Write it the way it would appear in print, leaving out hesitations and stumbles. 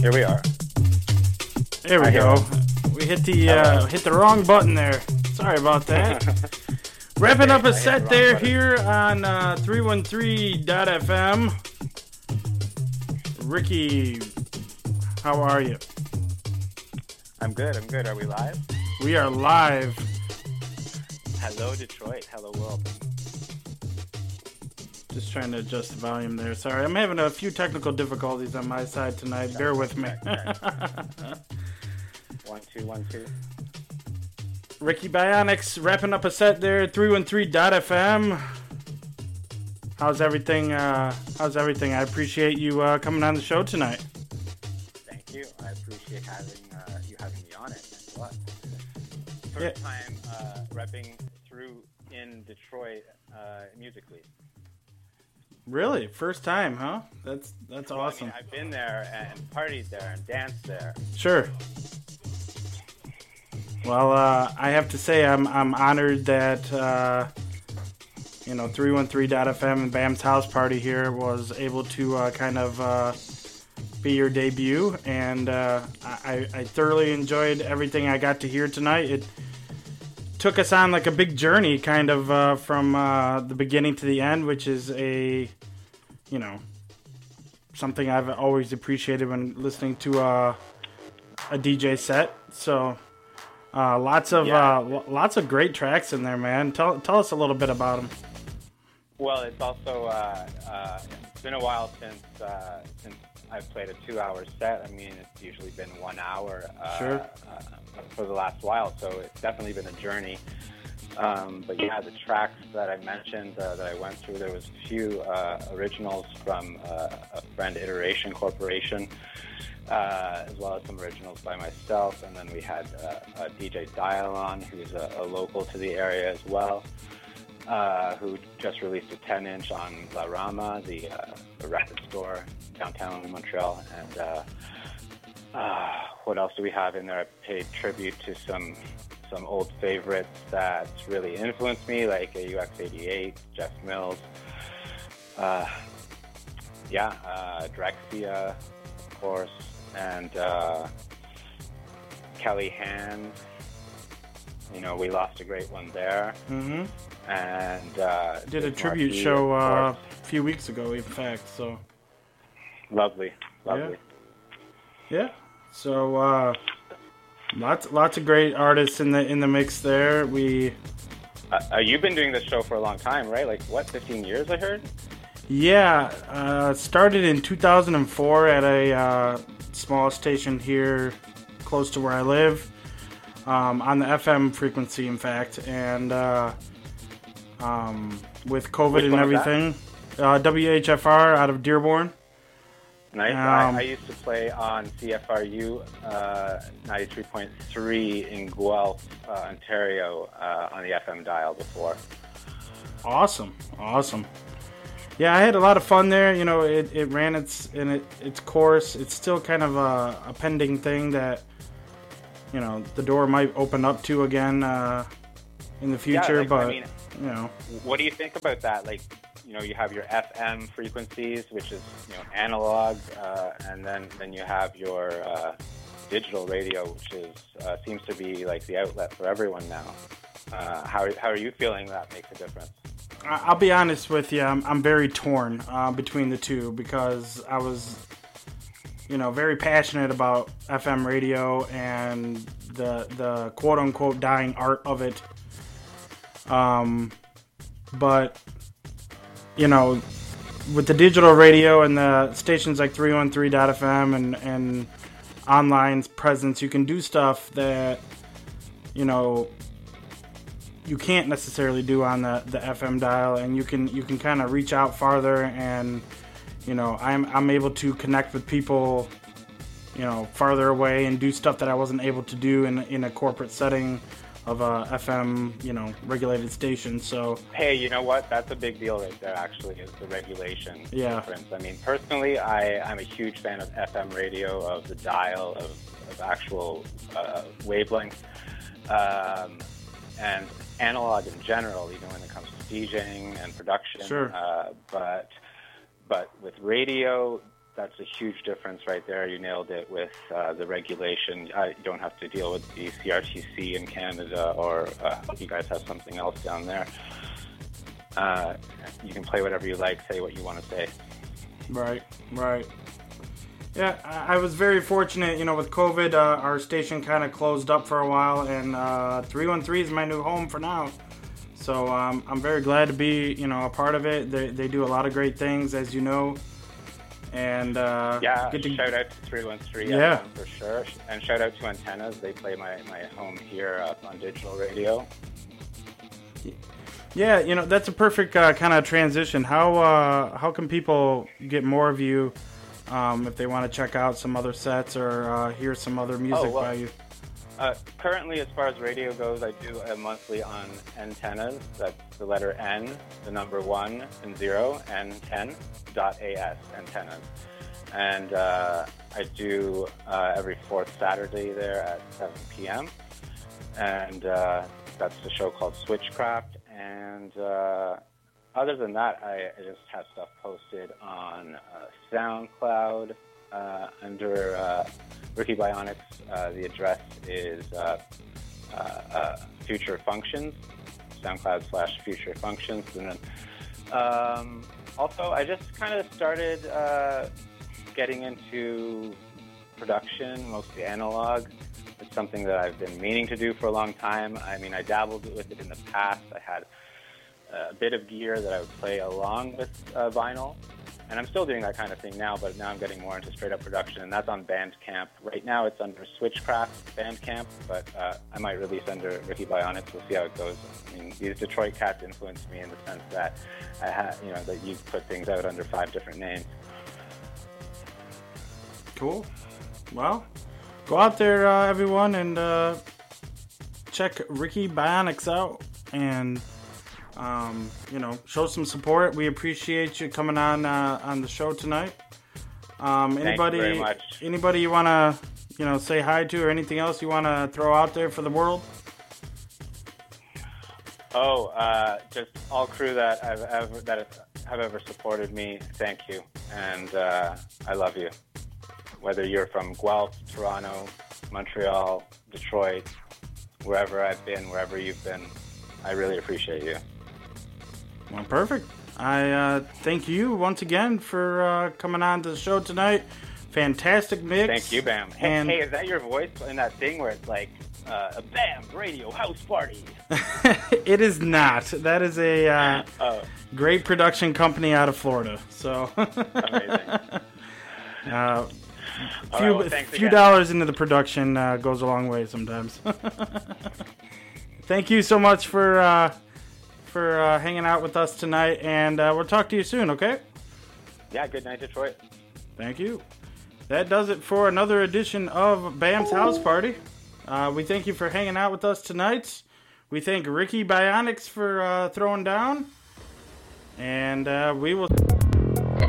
Here we are. There we go. We hit the wrong button there. Sorry about that. Wrapping up a set there button. Here on 313.fm. Ricky, how are you? I'm good. Are we live? We are live. Hello, Detroit. Hello, world. Just trying to adjust the volume there. Sorry, I'm having a few technical difficulties on my side tonight. Bear with me. 1 2 1 2. Ricky Bionics wrapping up a set there. 313.fm. How's everything? I appreciate you coming on the show tonight. Thank you. I appreciate you having me on it. Thanks a lot. First time repping through in Detroit musically. Really? First time, huh? That's awesome. I mean, I've been there and partied there and danced there. Sure. Well, I have to say I'm honored that 313.fm and Bam's House Party here was able to kind of be your debut, and I thoroughly enjoyed everything I got to hear tonight. It took us on like a big journey, kind of from the beginning to the end, which is something I've always appreciated when listening to a DJ set. So lots of great tracks in there, man. Tell us a little bit about them. Well, it's also it's been a while since I've played a 2-hour set. I mean, it's usually been 1 hour for the last while, so it's definitely been a journey. But yeah, the tracks that I mentioned that I went through, there was a few originals from a friend, Iteration Corporation, as well as some originals by myself, and then we had DJ Dialon, who's a local to the area as well, who just released a 10-inch on La Rama, the record store downtown in Montreal. And what else do we have in there? I paid tribute to some old favorites that really influenced me, like UX88, Jeff Mills, Drexia, of course, and Kelly Hand. We lost a great one there. Mm-hmm. And did a tribute show a few weeks ago, in fact. So lovely. Yeah. So lots of great artists in the mix there. You've been doing this show for a long time, right? Like 15 years? I heard. Yeah, started in 2004 at a small station here close to where I live, on the FM frequency, in fact, and with COVID and everything, WHFR out of Dearborn. Nice. I used to play on CFRU 93.3 in Guelph, Ontario, on the FM dial before. Awesome. Yeah, I had a lot of fun there. It ran its course. It's still kind of a pending thing that the door might open up to again in the future. What do you think about that? Like, you have your FM frequencies, which is analog, and then you have your digital radio, which seems to be like the outlet for everyone now. How are you feeling that makes a difference? I'll be honest with you. I'm very torn between the two, because I was, very passionate about FM radio and the quote unquote dying art of it. But with the digital radio and the stations like 313.fm and online presence, you can do stuff that you can't necessarily do on the FM dial, and you can kind of reach out farther, and I'm able to connect with people farther away and do stuff that I wasn't able to do in a corporate setting of a FM regulated station. So hey, you know what? That's a big deal right there. Actually, is the regulation difference. I mean, personally, I'm a huge fan of FM radio, of the dial, of actual wavelength, and analog in general, even when it comes to DJing and production. Sure. But with radio, that's a huge difference right there. You nailed it with the regulation. You don't have to deal with the CRTC in Canada, or you guys have something else down there. You can play whatever you like, say what you want to say. Right. Yeah, I was very fortunate, with COVID, our station kind of closed up for a while, and 313 is my new home for now. So I'm very glad to be, a part of it. They do a lot of great things, as you know. And shout out to 313 for sure. And shout out to Antennas. They play my home here on digital radio. Yeah, that's a perfect kind of transition. How can people get more of you if they want to check out some other sets or hear some other music by you? Currently, as far as radio goes, I do a monthly on Antennas. That's the letter N, the number 1 and 0, N10.as, Antennas. And I do every fourth Saturday there at 7 p.m. And that's the show called Switchcraft. And other than that, I just have stuff posted on SoundCloud under Ricky Bionics. The address is Future Functions, SoundCloud/Future Functions. And then also, I just kind of started getting into production, mostly analog. It's something that I've been meaning to do for a long time. I mean, I dabbled with it in the past. I had a bit of gear that I would play along with vinyl. And I'm still doing that kind of thing now, but now I'm getting more into straight-up production, and that's on Bandcamp. Right now it's under Switchcraft Bandcamp, but I might release under Ricky Bionics. We'll see how it goes. I mean, these Detroit cats influenced me in the sense that I had, that you put things out under 5 different names. Cool. Well, go out there, everyone, and check Ricky Bionics out, and show some support. We appreciate you coming on the show tonight. Thank you very much. Anybody you want to, say hi to, or anything else you want to throw out there for the world? Just all crew that have ever supported me. Thank you, and I love you. Whether you're from Guelph, Toronto, Montreal, Detroit, wherever I've been, wherever you've been, I really appreciate you. Well, perfect. I thank you once again for coming on to the show tonight. Fantastic mix. Thank you, Bam. Hey, is that your voice in that thing where it's like a Bam Radio House Party? It is not. That is a great production company out of Florida. So amazing. Few dollars into the production goes a long way sometimes. Thank you so much for hanging out with us tonight, and we'll talk to you soon, okay? Yeah, good night, Detroit. Thank you. That does it for another edition of Bam's House Party. We thank you for hanging out with us tonight. We thank Ricky Bionics for throwing down, and we will...